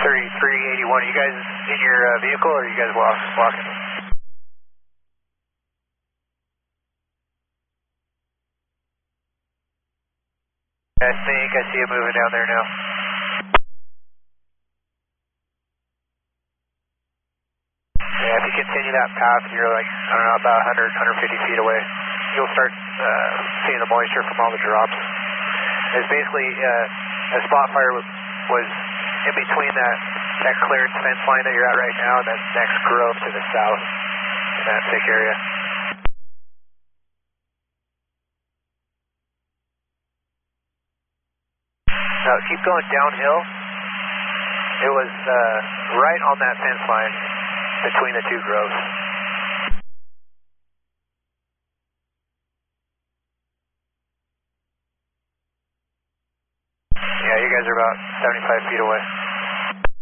3381, are you guys in your vehicle or are you guys walking? I think I see it moving down there now. Yeah, if you continue that path, you're like, I don't know, about 100, 150 feet away. You'll start seeing the moisture from all the drops. It's basically, a spot fire was in between that clearance fence line that you're at right now and that next grove to the south in that thick area. Now keep going downhill. It was right on that fence line between the two groves. Yeah, you guys are about 75 feet away.